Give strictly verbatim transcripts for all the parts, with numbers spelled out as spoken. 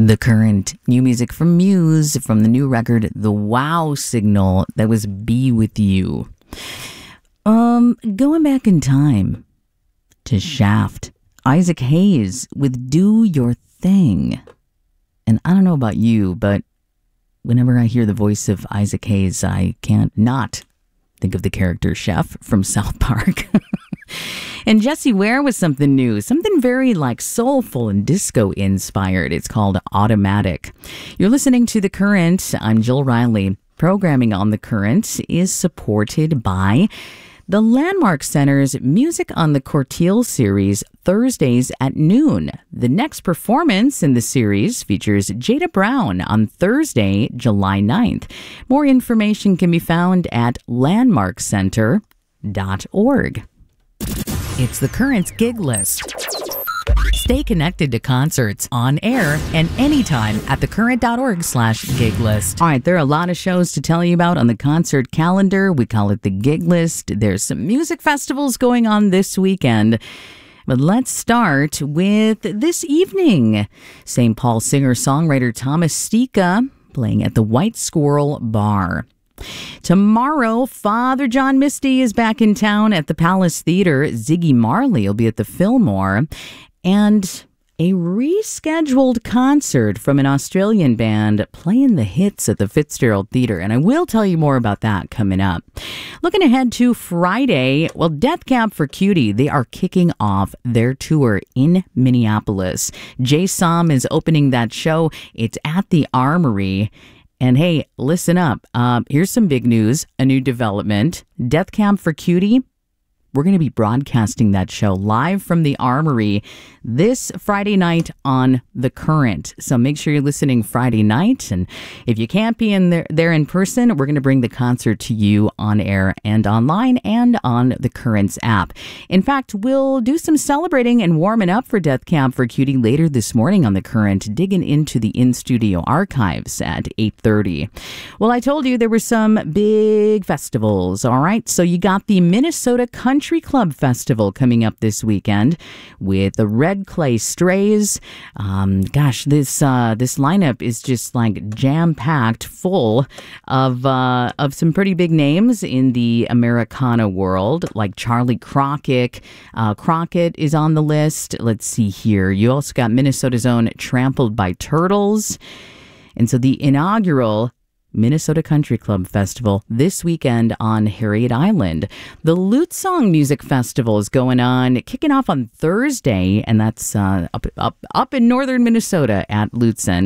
The Current, new music from Muse from the new record, The Wow Signal. That was Be With You. Um, going back in time to Shaft, Isaac Hayes with Do Your Thing. And I don't know about you, but whenever I hear the voice of Isaac Hayes, I can't not think of the character Chef from South Park. And Jessie Ware was something new, something very like soulful and disco inspired. It's called Automatic. You're listening to The Current. I'm Jill Riley. Programming on The Current is supported by the Landmark Center's Music on the Corteil series, Thursdays at noon. The next performance in the series features Jada Brown on Thursday, July ninth. More information can be found at landmark center dot org. It's The Current's gig list. Stay connected to concerts on air and anytime at thecurrent.org slash gig list. All right, there are a lot of shows to tell you about on the concert calendar. We call it the gig list. There's some music festivals going on this weekend. But let's start with this evening. Saint Paul singer-songwriter Thomas Stika playing at the White Squirrel Bar. Tomorrow, Father John Misty is back in town at the Palace Theater. Ziggy Marley will be at the Fillmore. And a rescheduled concert from an Australian band playing the hits at the Fitzgerald Theater. And I will tell you more about that coming up. Looking ahead to Friday, well, Death Cab for Cutie, they are kicking off their tour in Minneapolis. Jay Som is opening that show. It's at the Armory. And hey, listen up. Um, here's some big news, a new development. Death Cab for Cutie, we're going to be broadcasting that show live from the Armory this Friday night on The Current. So make sure you're listening Friday night. And if you can't be in there, there in person, we're going to bring the concert to you on air and online and on The Current's app. In fact, we'll do some celebrating and warming up for Death Cab for Cutie later this morning on The Current, digging into the in-studio archives at eight thirty. Well, I told you there were some big festivals, all right? So you got the Minnesota Country Country Club Festival coming up this weekend with the Red Clay Strays. Um, gosh, this uh, this lineup is just like jam-packed full of uh, of some pretty big names in the Americana world, like Charlie Crockett. Uh, Crockett is on the list. Let's see here. You also got Minnesota's own Trampled by Turtles. And so the inaugural Minnesota Country Club Festival this weekend on Harriet Island. The Lute Song Music Festival is going on, kicking off on Thursday, and that's uh, up, up, up in northern Minnesota at Lutsen.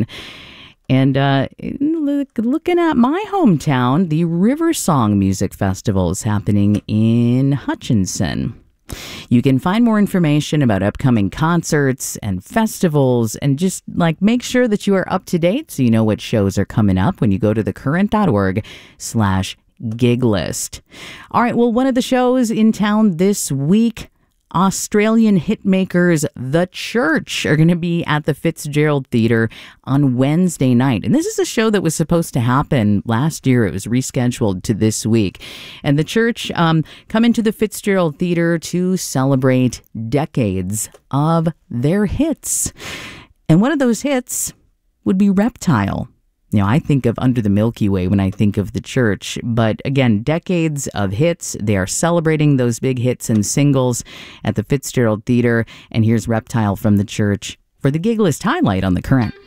And uh, look, looking at my hometown, the River Song Music Festival is happening in Hutchinson. You can find more information about upcoming concerts and festivals and just like make sure that you are up to date so you know what shows are coming up when you go to thecurrent.org slash gig list. All right, well, one of the shows in town this week, Australian hitmakers The Church are going to be at the Fitzgerald Theater on Wednesday night. And this is a show that was supposed to happen last year. It was rescheduled to this week. And The Church um, come into the Fitzgerald Theater to celebrate decades of their hits. And one of those hits would be Reptile. You know, I think of Under the Milky Way when I think of The Church, but again, decades of hits. They are celebrating those big hits and singles at the Fitzgerald Theater. And here's Reptile from The Church for the gig list highlight on The Current.